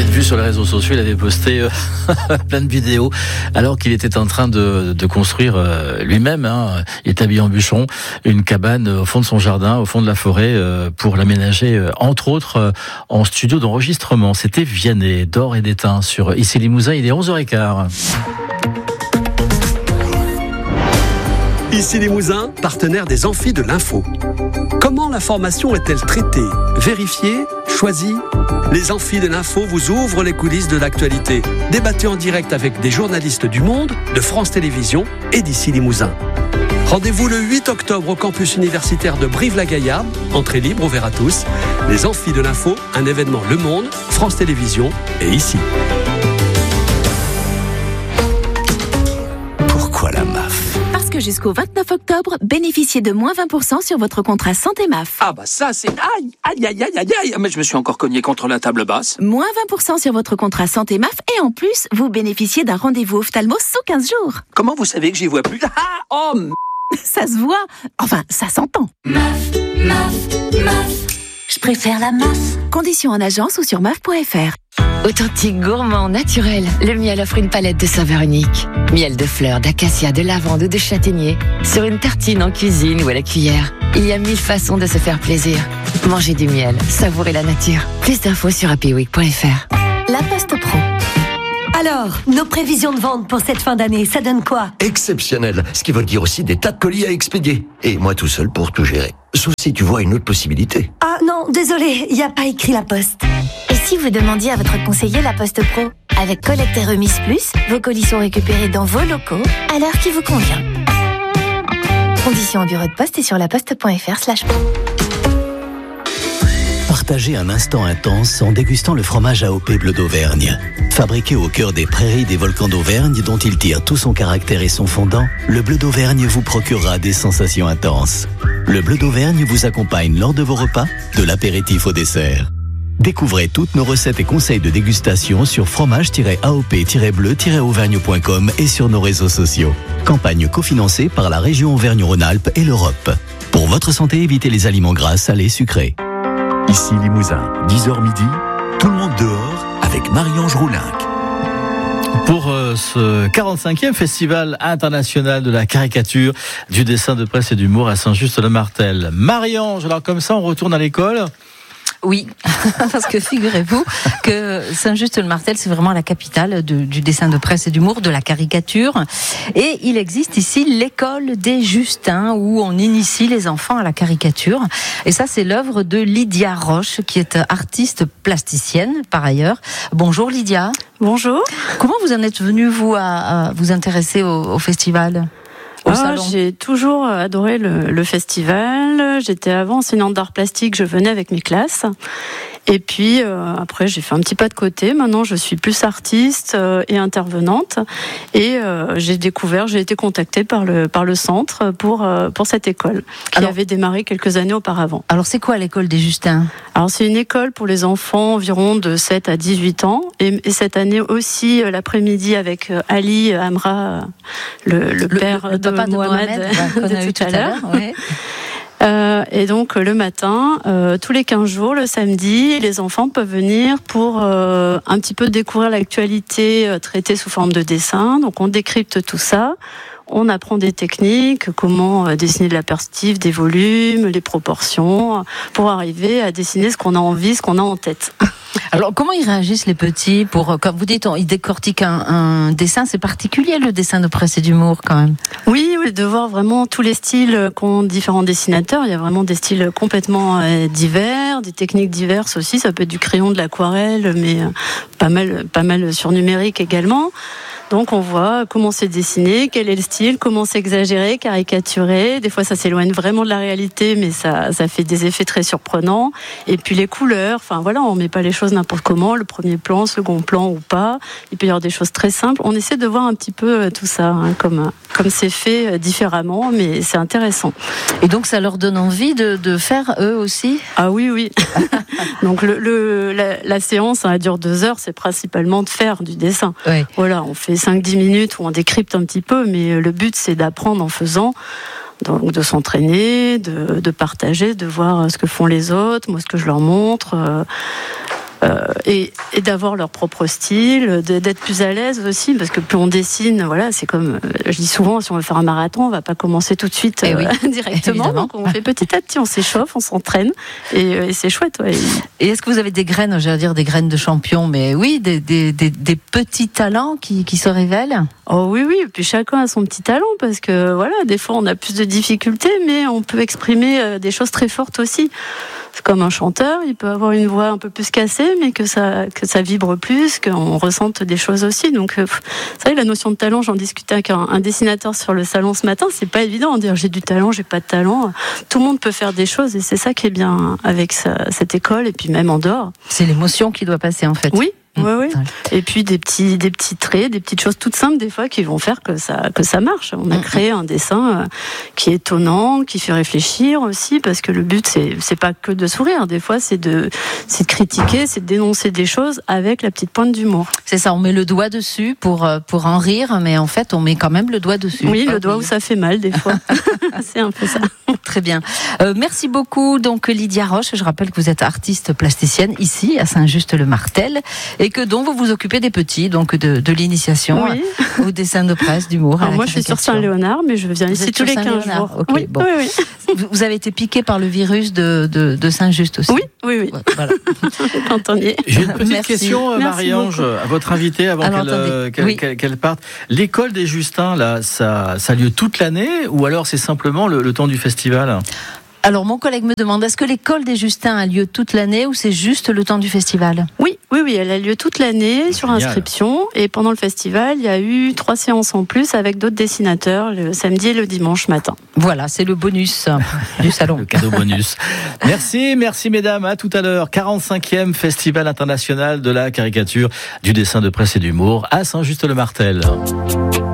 vu sur les réseaux sociaux, il avait posté plein de vidéos alors qu'il était en train de construire lui-même, il est habillé en bûcheron, une cabane au fond de son jardin, au fond de la forêt, pour l'aménager, entre autres, en studio d'enregistrement. C'était Vianney, d'or et d'étain, sur Ici Limousin, il est 11h15. Ici Limousin, partenaire des Amphis de l'Info. Comment l'information est-elle traitée, vérifiée, choisie ? Les Amphis de l'Info vous ouvrent les coulisses de l'actualité. Débattez en direct avec des journalistes du Monde, de France Télévisions et d'Ici Limousin. Rendez-vous le 8 octobre au campus universitaire de Brive-la-Gaillarde. Entrée libre, ouvert à tous. Les Amphis de l'Info, un événement Le Monde, France Télévisions et Ici. Pourquoi la MAF ? Parce que jusqu'au 29 octobre, bénéficiez de moins 20% sur votre contrat santé MAF. Ah bah ça c'est... Aïe, mais je me suis encore cogné contre la table basse. Moins 20% sur votre contrat santé MAF et en plus, vous bénéficiez d'un rendez-vous ophtalmo sous 15 jours. Comment vous savez que j'y vois plus ? Ça se voit, enfin ça s'entend. MAF, je préfère la MAF. Conditions en agence ou sur maf.fr. Authentique, gourmand, naturel, le miel offre une palette de saveurs uniques. Miel de fleurs, d'acacia, de lavande ou de châtaignier. Sur une tartine en cuisine ou à la cuillère. Il y a 1000 façons de se faire plaisir. Mangez du miel, savourez la nature. Plus d'infos sur happyweek.fr. La Poste Pro. Alors, nos prévisions de vente pour cette fin d'année, ça donne quoi ? Exceptionnel, ce qui veut dire aussi des tas de colis à expédier. Et moi tout seul pour tout gérer. Sauf si tu vois une autre possibilité. Ah non, désolé, il n'y a pas écrit La Poste. Et si vous demandiez à votre conseiller La Poste Pro ? Avec collecte et remise plus, vos colis sont récupérés dans vos locaux à l'heure qui vous convient. Conditions en bureau de poste et sur laposte.fr/pro. Partagez un instant intense en dégustant le fromage AOP Bleu d'Auvergne. Fabriqué au cœur des prairies des volcans d'Auvergne dont il tire tout son caractère et son fondant, le Bleu d'Auvergne vous procurera des sensations intenses. Le Bleu d'Auvergne vous accompagne lors de vos repas, de l'apéritif au dessert. Découvrez toutes nos recettes et conseils de dégustation sur fromage-aop-bleu-auvergne.com et sur nos réseaux sociaux. Campagne cofinancée par la région Auvergne-Rhône-Alpes et l'Europe. Pour votre santé, évitez les aliments gras, salés, sucrés. Ici Limousin, 10h midi, tout le monde dehors avec Marie-Ange Roulinck. Pour ce 45e festival international de la caricature, du dessin de presse et d'humour à Saint-Just-le-Martel. Marie-Ange, alors comme ça on retourne à l'école ? Oui, parce que figurez-vous que Saint-Just-le-Martel, c'est vraiment la capitale du dessin de presse et d'humour, de la caricature. Et il existe ici l'école des Justins, où on initie les enfants à la caricature. Et ça, c'est l'œuvre de Lydia Roche, qui est artiste plasticienne, par ailleurs. Bonjour Lydia. Bonjour. Comment vous en êtes venue, vous, à vous intéresser au festival ? J'ai toujours adoré le festival. J'étais avant enseignante d'art plastique, je venais avec mes classes. Et puis après, j'ai fait un petit pas de côté. Maintenant, je suis plus artiste et intervenante. Et j'ai été contactée par le centre pour cette école qui avait démarré quelques années auparavant. Alors, c'est quoi l'école des Justins ? Alors, c'est une école pour les enfants environ de 7 à 18 ans. Et cette année aussi, l'après-midi, avec Ali Amra, le père de Mohamed qu'on a eu tout à l'heure. Ouais. Et donc le matin, tous les 15 jours, le samedi, les enfants peuvent venir pour un petit peu découvrir l'actualité traitée sous forme de dessin. Donc on décrypte tout ça. On apprend des techniques, comment dessiner de la perspective, des volumes, les proportions, pour arriver à dessiner ce qu'on a envie, ce qu'on a en tête. Alors, comment ils réagissent les petits comme vous dites, ils décortiquent un dessin, c'est particulier le dessin de presse et d'humour quand même. Oui, de voir vraiment tous les styles qu'ont différents dessinateurs. Il y a vraiment des styles complètement divers, des techniques diverses aussi. Ça peut être du crayon, de l'aquarelle, mais pas mal sur numérique également. Donc on voit comment c'est dessiné, quel est le style, comment c'est exagéré, caricaturé. Des fois ça s'éloigne vraiment de la réalité, mais ça fait des effets très surprenants. Et puis les couleurs, enfin voilà, on met pas les choses n'importe comment, le premier plan, second plan ou pas. Il peut y avoir des choses très simples. On essaie de voir un petit peu tout ça, comme c'est fait différemment, mais c'est intéressant. Et donc ça leur donne envie de faire eux aussi ? Ah oui. Donc la séance, elle dure 2 heures, c'est principalement de faire du dessin. Oui. Voilà, on fait 5-10 minutes où on décrypte un petit peu, mais le but c'est d'apprendre en faisant, donc de s'entraîner, de partager, de voir ce que font les autres, moi ce que je leur montre. et d'avoir leur propre style, d'être plus à l'aise aussi, parce que plus on dessine, voilà, c'est comme je dis souvent, si on veut faire un marathon, on va pas commencer tout de suite directement. Évidemment. Donc on fait petit à petit, on s'échauffe, on s'entraîne, et c'est chouette. Ouais. Et est-ce que vous avez des graines, j'allais dire des graines de champion, mais oui, des petits talents qui se révèlent? Oh oui, et puis chacun a son petit talent, parce que voilà, des fois on a plus de difficultés, mais on peut exprimer des choses très fortes aussi. C'est comme un chanteur, il peut avoir une voix un peu plus cassée, mais que ça vibre plus, qu'on ressente des choses aussi. Donc, vous savez, la notion de talent, j'en discutais avec un dessinateur sur le salon ce matin, c'est pas évident de dire j'ai du talent, j'ai pas de talent. Tout le monde peut faire des choses, et c'est ça qui est bien avec cette école, et puis même en dehors. C'est l'émotion qui doit passer, en fait. Oui. Oui. Et puis des petits traits, des petites choses toutes simples des fois qui vont faire que ça marche. On a créé un dessin qui est étonnant, qui fait réfléchir aussi, parce que le but c'est pas que de sourire. Des fois c'est de critiquer, c'est de dénoncer des choses avec la petite pointe d'humour. C'est ça, on met le doigt dessus pour en rire, mais en fait on met quand même le doigt dessus. Oui, le doigt où ça fait mal des fois. C'est un peu ça. Très bien. Merci beaucoup donc Lydia Roche. Je rappelle que vous êtes artiste plasticienne ici à Saint-Just-le-Martel. Et que donc vous vous occupez des petits, donc de l'initiation au dessin de presse, d'humour. Moi je suis sur Saint-Léonard, mais je viens ici tous les 15 jours. Okay, oui, bon. Oui. Vous avez été piqué par le virus de Saint-Just aussi. Oui. Voilà. Quand on y est. J'ai une petite question, Marie-Ange, à votre invitée, avant qu'elle parte. L'école des Justins, là, ça a lieu toute l'année, ou alors c'est simplement le temps du festival ? Alors, mon collègue me demande, est-ce que l'école des Justins a lieu toute l'année ou c'est juste le temps du festival ? Oui, elle a lieu toute l'année sur inscription. Et pendant le festival, il y a eu 3 séances en plus avec d'autres dessinateurs le samedi et le dimanche matin. Voilà, c'est le bonus du salon. Le cadeau bonus. Merci mesdames. À tout à l'heure. 45e Festival international de la caricature, du dessin de presse et d'humour à Saint-Just-le-Martel.